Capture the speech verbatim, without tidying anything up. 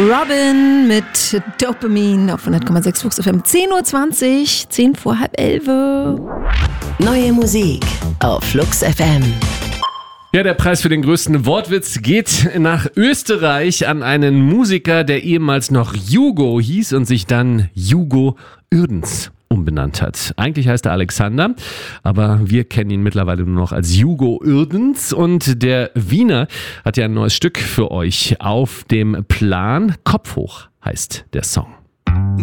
Robin mit Dopamine auf hundert Komma sechs Flux F M. zehn Uhr zwanzig, zehn vor halb elf. Neue Musik auf Flux F M. Ja, der Preis für den größten Wortwitz geht nach Österreich an einen Musiker, der ehemals noch Jugo hieß und sich dann Jugo Uerdens umbenannt hat. Eigentlich heißt er Alexander, aber wir kennen ihn mittlerweile nur noch als Jugo Uerdens, und der Wiener hat ja ein neues Stück für euch auf dem Plan. Kopf hoch heißt der Song.